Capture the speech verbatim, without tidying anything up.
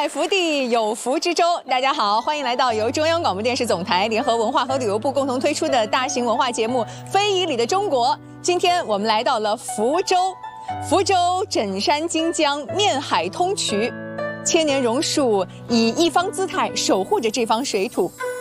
在福地有福之州，大家好，欢迎来到由中央广播电视总台联合文化和旅游部共同推出的大型文化节目《非遗里的中国》。今天我们来到了福州，福州枕山金江，面海通衢，千年榕树以一方姿态守护着这方水土。